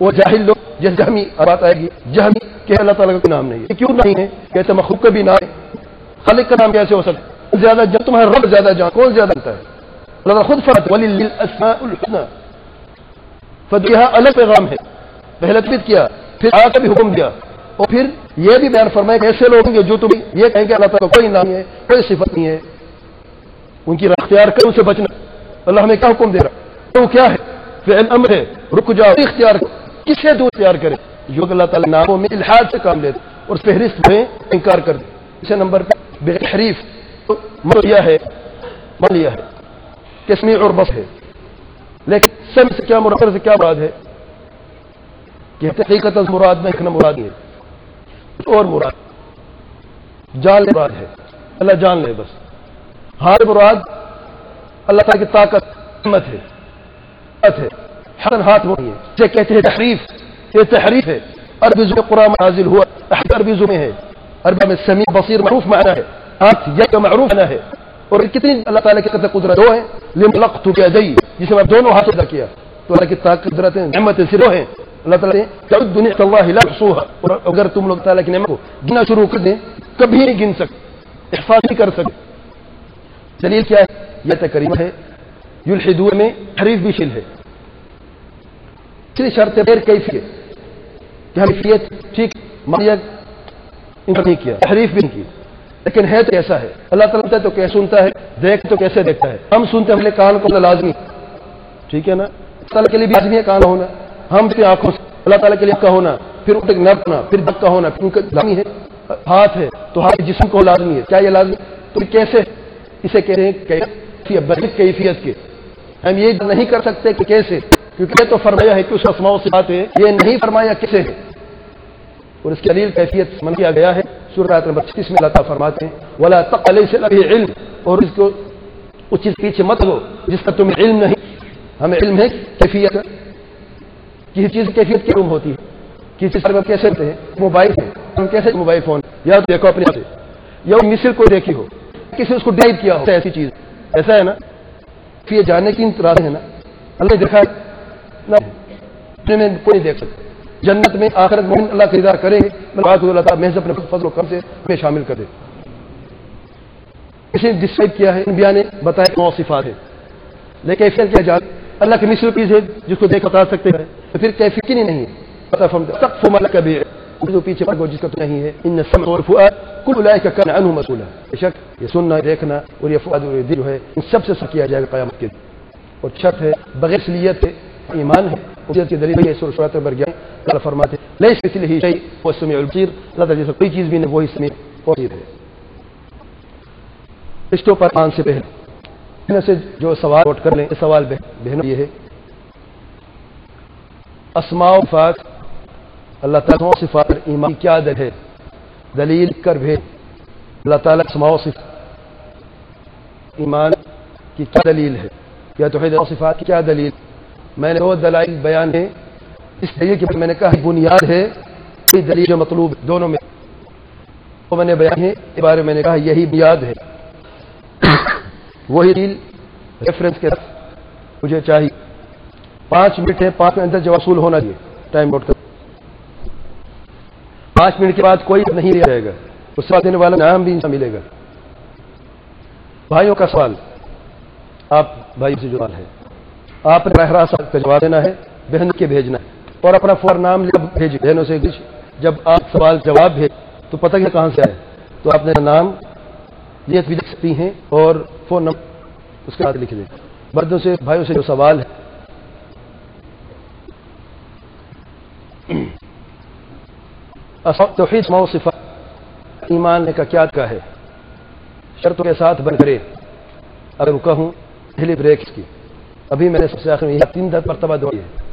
وہ جاہل لوگ جیسے جہمی بات آئے گی، جہمی کہ اللہ تعالیٰ کا کوئی نام نہیں ہے، کیوں نہیں ہے؟ کہتے مخلوق کا بھی نام ہے، خالق کا نام کیسے ہو سکتا ہے؟ زیادہ جان تمہارا رب زیادہ جان، کون زیادہ جانتا ہے؟ اللہ تعالیٰ خود فرماتا ہے وَلِلَّهِ الْأَسْمَاءُ الْحُسْنَى، فدیہا الگ پیغام ہے، پہلے تثبیت کیا، پھر آگے کا بھی حکم دیا، اور پھر یہ بھی بیان فرمایا کہ ایسے لوگ ہیں کہ جو تم یہ کہیں کہ اللہ تعالیٰ کا کوئی نام نہیں ہے، کوئی صفت نہیں ہے، ان کی اختیار کرو، ان سے بچنا۔ اللہ ہمیں کیا حکم دے رہا ہے؟ تو کیا ہے؟ فعل امر ہے، رک جاؤ، اختیار کرو، کسے دو اختیار کرے؟ جو کہ اللہ تعالیٰ ناموں میں الحاد سے کام لیتے اور فہرست میں انکار کر دے۔ اسے نمبر پہ بحریف مان لیا ہے کہ سمیع اور بصر ہے، لیکن سمع سے کیا مراد سے کیا مراد ہے؟ کہ حقیقت مراد میں ایک مراد ہے اور مراد جان لے مراد ہے، اللہ جان لے بس۔ ہار مراد اللہ تعالیٰ کی طاقت ہمت ہے، حسن ہاتھ وہ ہے، جسے کہتے ہیں تحریف، یہ تحریف ہے۔ عربی زبان قرآن نازل ہوا، عربی زبان ہے، عربی میں سمیع بصیر معروف معنی ہے، ہاتھ یہ معروف معنی ہے، اور کتنی اللہ تعالیٰ کی قدرت دو ہیں، لملقت بیدی، جسے میں دونوں ہاتھوں سے کیا، تو اللہ کی طاقت قدرتیں نعمتیں صرف ہیں۔ اللہ تعالیٰ نے تعد نعمت اللہ لا تحصوها، اور اگر تم لوگ تعالیٰ کی نعمت کو گننا شروع کر دیں کبھی نہیں گن سکتے، احصاء نہیں کر سکتے۔ دلیل کیا ہے؟ یہ کریمہ ہے، یلحدون میں حریف بھی شل ہے، اسی شرط غیر کیفیت کہ ہم کیفیت ٹھیک مانیہ انکار نہیں کیا، تحریف بھی نہیں کی، لیکن ہے تو ایسا ہے۔ اللہ تعالیٰ تو کیسے سنتا ہے، دیکھ تو کیسے دیکھتا ہے؟ ہم سنتے ہیں، ہمارے کان کو لازمی، ٹھیک ہے نا؟ اللہ تعالیٰ کے لیے بھی لازمی ہے کان ہونا، ہم کی آنکھوں سے اللہ تعالیٰ کے لیے کا ہونا، پھر ان تک نر ہونا، پھر دب کا ہونا، پھر ان کا لازمی ہے۔ ہاتھ ہے تو ہاتھ جسم کو لازمی ہے، کیا یہ لازمی؟ تو کیسے؟ اسے کہتے ہیں کیفیت کے، ہم یہ نہیں کر سکتے کہ کیسے، کیونکہ یہ تو فرمایا ہے کہ اس اسماء و صفات ہے، یہ نہیں فرمایا کیسے ہے، اور اس کی دلیل کیفیت من کیا گیا ہے۔ سورۃ آیت نمبر 36 میں اللہ تعالیٰ فرماتے ہیں وَلَا تَقْ لَيْسَ لَهُ عِلْمٌ، اور اس کو اس چیز پیچھے مت ہو جس کا تمہیں علم نہیں، ہمیں علم ہے کیفیت، کسی چیز کی کیفیت کی علم ہوتی ہے، کسی چیز پر کیسے ہوتے ہیں؟ موبائل ہے، ہم کیسے موبائل فون یا تو دیکھو اپنے سے، یا مثل کو دیکھی ہو، کسی اس کو ڈرائیو کیا ہو، ایسی چیز ایسا ہے نا، پھر یہ جاننے کی راز ہے نا، اللہ نے دیکھا نہ میں کوئی دیکھ سکتا۔ جنت میں آخرت مومن اللہ کا دیدار کریں گے، اللہ تعالیٰ محض اپنے فضل و کرم سے ہمیں شامل کر دے۔ کسی نے ڈسکرائب کیا ہے، انبیاء نے بتایا کہ صفات ہے، لیکن کیفیت کیا جان اللہ کی مثل چیز ہے جس کو دیکھ بتا سکتے ہیں، تو پھر کیفیت کی نہیں ہے، تقف ما لك به جو پیچھے پڑ جس کا تو نہیں ہے۔ ان السمع والفؤاد كل اولئك كان عنه مسؤولا، بے شک یہ سننا دیکھنا اور یہ فؤاد اور یہ دل جو ہے ان سب سے کیا جائے گا قیامت کے دن، اور شک ہے بغیر اصلیت ہے ایمان ہے، اصلیت کی دلیل ہے سورۃ نمبر 11 اللہ فرماتے ہیں لیس مثلہ شیء هو السمیع البصیر، اللہ تعالی جیسا کوئی چیز بھی نہیں، وہی سمیع اور بصیر ہے۔ رشتوں پر آن سے پہلے ان سے جو سوال نوٹ کر لیں، سوال بہنوں یہ ہے اسماء و صفات اللہ تعالیٰ و صفات پر ایمان کیا دلیل ہے؟ دلیل کر بھیج اللہ تعالیٰ اسماء و صفات ایمان کی کیا دلیل ہے، یا توحید و صفات کی کیا دلیل؟ میں نے دو دلائل بیان ہے، اس لیے کہ میں نے کہا بنیاد ہے یہ دلیل جو مطلوب ہے دونوں میں، وہ میں نے بیان ہے اس بارے میں نے کہا یہی بنیاد ہے، وہی دلیل ریفرنس کے ساتھ مجھے چاہیے۔ 5 منٹ ہے، 5 منٹ اندر جو وصول ہونا چاہیے، ٹائم نوٹ کر 5 منٹ کے بعد کوئی نہیں لیا جائے گا، اس سے دینے والا نام بھی ملے گا۔ بھائیوں کا سوال، آپ بھائی سے جو سوال ہے آپ نے براہ راست کا جواب دینا ہے، بہن کے بھیجنا ہے، اور اپنا فور نام لکھ بھیجیے بہنوں سے۔ جب آپ سوال جواب بھیج تو پتہ کہ کہاں سے آئے، تو آپ نے نام یہ بھی لکھ سکتی ہیں اور فون نمبر اس کے بعد لکھ دیں۔ مردوں سے بھائیوں سے جو سوال ہے توحید اسماء و صفات ایمان کا کیا ہے، شرطوں کے ساتھ بن کرے۔ اگر کہوں پہلی بریک کی ابھی میں نے سب سے آخر میں یہ 3 مرتبہ دہرائی ہے،